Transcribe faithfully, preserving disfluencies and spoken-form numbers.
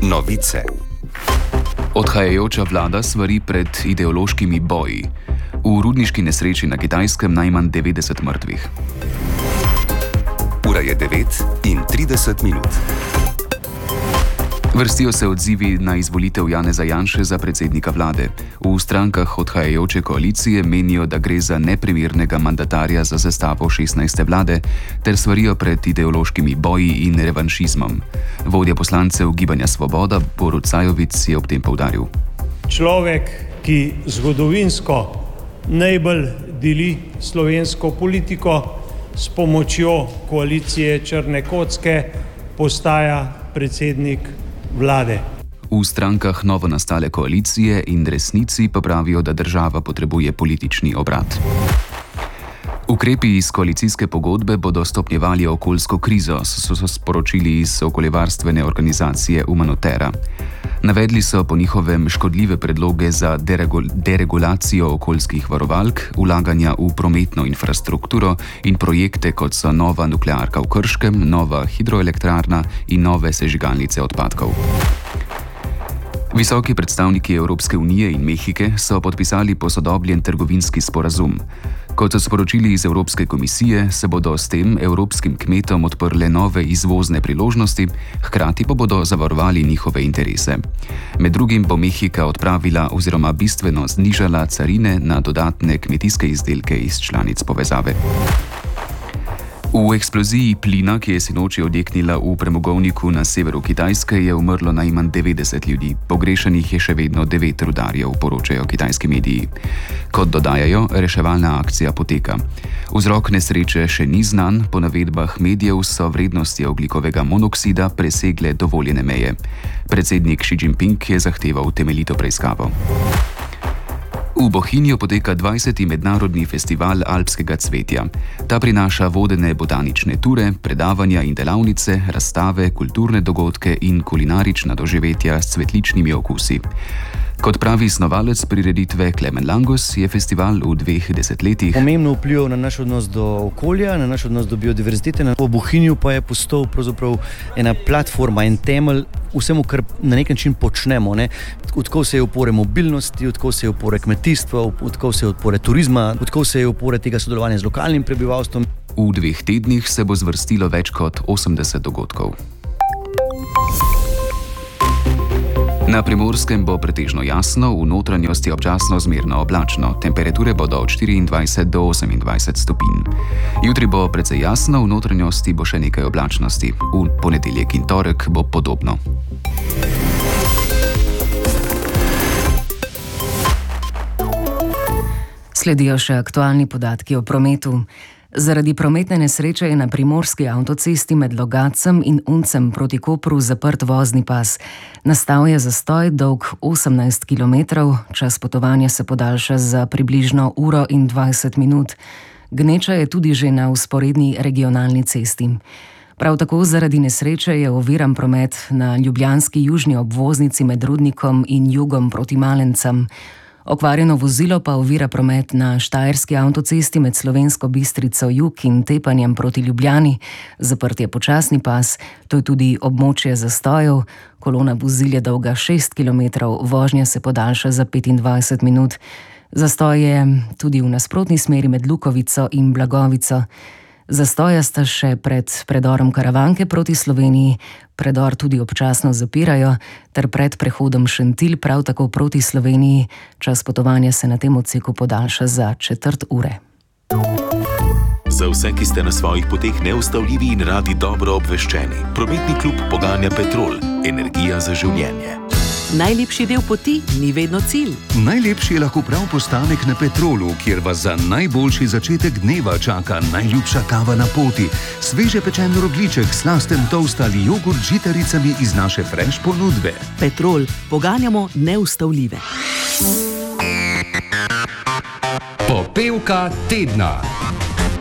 Novice. Odhajajoča vlada svari pred ideološkimi boji. V rudniški nesreči na Kitajskem najmanj devetdeset mrtvih. Ura je devet in trideset minut. Vrstijo se odzivi na izvolitev Janeza Janše za predsednika vlade. V strankah odhajajoče koalicije menijo, da gre za neprimernega mandatarja za sestavo šestnajste vlade, ter svarijo pred ideološkimi boji in revanšizmom. Vodja poslancev Gibanja Svoboda Borut Sajovic je ob tem poudaril. Človek, ki zgodovinsko najbolj deli slovensko politiko, s pomočjo koalicije črne kocke postaja predsednik vlade. V strankah novo nastale koalicije in Resnici pa pravijo, da država potrebuje politični obrat. Ukrepi iz koalicijske pogodbe bodo stopnjevali okoljsko krizo, so sporočili iz okoljevarstvene organizacije Umanotera. Navedli so po njihovem škodljive predloge za deregul- deregulacijo okoljskih varovalk, vlaganja v prometno infrastrukturo in projekte, kot so nova nuklearka v Krškem, nova hidroelektrarna in nove sežigalnice odpadkov. Visoki predstavniki Evropske unije in Mehike so podpisali posodobljen trgovinski sporazum. Kot so sporočili iz Evropske komisije, se bodo s tem evropskim kmetom odprle nove izvozne priložnosti, hkrati pa bodo zavarovali njihove interese. Med drugim bo Mehika odpravila oziroma bistveno znižala carine na dodatne kmetijske izdelke iz članic povezave. V eksploziji plina, ki je sinoči odjeknila v premogovniku na severu Kitajske, je umrlo najmanj devetdeset ljudi. Pogrešanih je še vedno devet rudarjev, poročajo kitajski mediji. Kot dodajajo, reševalna akcija poteka. Vzrok nesreče še ni znan, po navedbah medijev so vrednosti ogljikovega monoksida presegle dovoljene meje. Predsednik Xi Jinping je zahteval temeljito preiskavo. V Bohinju poteka dvajseti mednarodni festival alpskega cvetja. Ta prinaša vodene botanične ture, predavanja in delavnice, razstave, kulturne dogodke in kulinarična doživetja s cvetličnimi okusi. Kot pravi snovalec prireditve Klemen Langus, je festival v dveh desetletjih pomembno vplival na naš odnos do okolja, na naš odnos do biodiverzitete. V Bohinju pa je postal pravzaprav ena platforma, en temelj vsemu, kar na nek način počnemo. Ne? Odkov se je opore mobilnosti, odkov se je opore kmetijstva, odkov se je opore turizma, odkov se je opore tega sodelovanja z lokalnim prebivalstvom. V dveh tednih se bo zvrstilo več kot osemdeset dogodkov. Na Primorskem bo pretežno jasno, v notranjosti občasno zmerno oblačno. Temperature bodo od štiriindvajset do osemindvajset stopinj. Jutri bo precej jasno, v notranjosti bo še nekaj oblačnosti. V ponedeljek in torek bo podobno. Sledijo še aktualni podatki o prometu. Zaradi prometne nesreče je na primorski avtocesti med Logatcem in Uncem proti Kopru zaprt vozni pas. Nastal je zastoj dolg osemnajst kilometrov, čas potovanja se podaljša za približno uro in dvajset minut. Gneča je tudi že na vzporedni regionalni cesti. Prav tako zaradi nesreče je oviran promet na ljubljanski južni obvoznici med Rudnikom in Jugom proti Malencem. Okvarjeno vozilo pa ovira promet na štajerski avtocesti med Slovensko Bistrico jug in Tepanjem proti Ljubljani. Zaprt je počasni pas, to je tudi območje zastojev. Kolona vozil je dolga šest kilometrov, vožnja se podaljša za petindvajset minut. Zastoj je tudi v nasprotni smeri med Lukovico in Blagovico. Zastoja sta še pred predorom Karavanke proti Sloveniji, predor tudi občasno zapirajo, ter pred prehodom Šentilj prav tako proti Sloveniji. Čas potovanja se na tem odseku podaljša za četrt ure. Za vse, ki ste na svojih poteh neustavljivi in radi dobro obveščeni, prometni klub poganja Petrol, energija za življenje. Najlepši del poti ni vedno cilj. Najlepši je lahko prav postanek na Petrolu, kjer vas za najboljši začetek dneva čaka najljubša kava na poti, sveže pečen rogljiček, slasten toast ali jogurt z žitaricami iz naše fresh ponudbe. Petrol, poganjamo neustavljive. Popevka tedna.